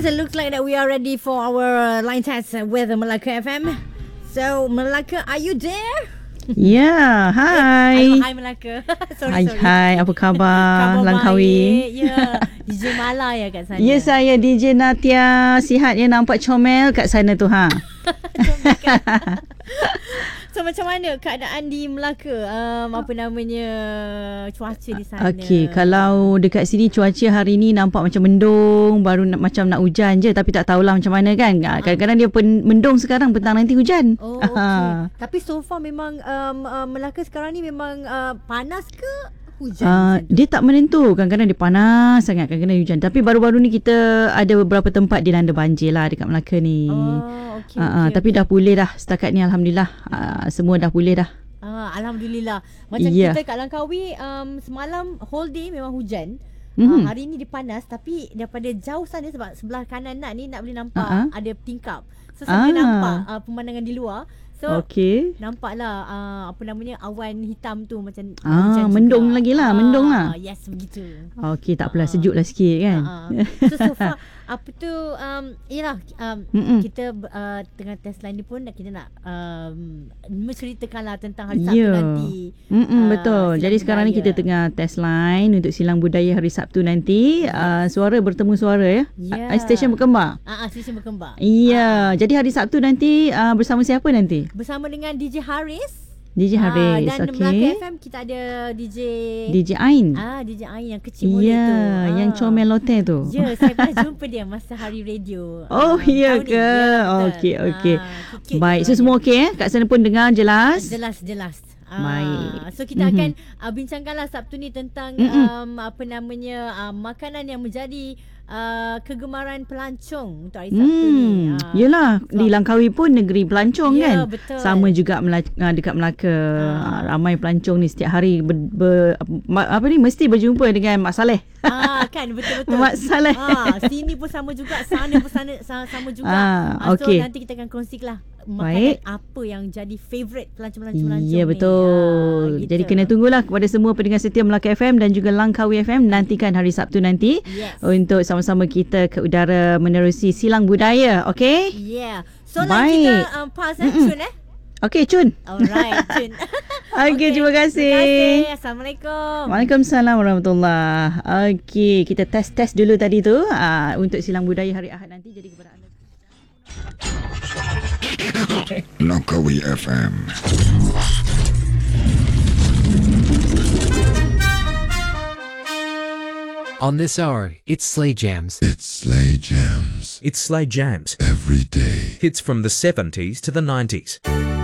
guys, it looks like that we are ready for our line test with Melaka FM. So, Melaka, are you there? Ya, hai. Hi Melaka. sorry. Hai, apa khabar? Langkawi. Baik. Ya, DJ Mala ya kat sana. Ya, saya DJ Natia. Sihat ya, nampak comel kat sana tu ha. So macam mana keadaan di Melaka? Apa namanya, cuaca di sana? Okey, kalau dekat sini cuaca hari ni nampak macam mendung, baru macam nak hujan je, tapi tak tahulah macam mana kan. Kadang-kadang dia mendung sekarang, petang nanti hujan. Oh, okey. Tapi so far memang Melaka sekarang ni memang panas ke hujan? Dia tak menentu. Kadang-kadang dia panas sangat, kadang-kadang hujan. Tapi baru-baru ni kita ada beberapa tempat dilanda banjir lah dekat Melaka ni. Okay, tapi dah pulih dah setakat ni, Alhamdulillah. Semua dah pulih dah. Alhamdulillah. Macam kita kat Langkawi, semalam whole day memang hujan. Hari ni dia panas, tapi daripada jauh sana, sebab sebelah kanan ni nak boleh nampak ada tingkap. So saya nampak pemandangan di luar. So nampaklah apa namanya, awan hitam tu macam hujan mendung juga. lagi lah, mendung lah. Yes, begitu. Okey, tak apalah, sejuk lah sikit kan. So far apa tu, yalah, kita tengah test line ni pun kita nak menceritakanlah tentang hari Sabtu nanti. Betul. Jadi sekarang ni kita tengah test line untuk silang budaya hari Sabtu nanti. Suara bertemu suara ya. Stesen berkembar. Stesen berkembar. Ya. Jadi hari Sabtu nanti bersama siapa nanti? Bersama dengan DJ Haris. DJ Haris. Dan Melaka FM kita ada DJ Ain. DJ Ain yang kecil muda tu. Yang comel lote tu. Ya, saya pernah jumpa dia masa hari radio. Oh, iya ke? Okey. Baik, so semua okey kat sana pun dengar jelas? Jelas. Baik. So kita akan bincangkanlah Sabtu ni tentang apa namanya, makanan yang menjadi kegemaran pelancong untuk hari Sabtu ni. Yelah, di Langkawi pun negeri pelancong kan. Betul. Sama juga dekat Melaka. Ramai pelancong ni setiap hari mesti berjumpa dengan Mak Saleh. Kan, betul-betul. Mak Saleh. Sini pun sama juga, sana pun sama juga. So nanti kita akan kongsikan makanan apa yang jadi favourite pelancong-pelancong ya, betul ni. Jadi kena tunggulah kepada semua pendengar setia Melaka FM dan juga Langkawi FM, nantikan hari Sabtu nanti untuk sama-sama kita ke udara menerusi silang budaya. Okay? Yeah. So kita pass Chun Okay, Chun. Alright, Chun. Okay, terima kasih. Terima kasih. Assalamualaikum. Waalaikumsalam warahmatullahi. Okay, kita test dulu tadi tu untuk silang budaya hari Ahad nanti. Jadi kepada anda, Langkawi FM. On this hour, it's Slay Jams. It's Slay Jams. It's Slay Jams. Every day. Hits from the 70s to the 90s.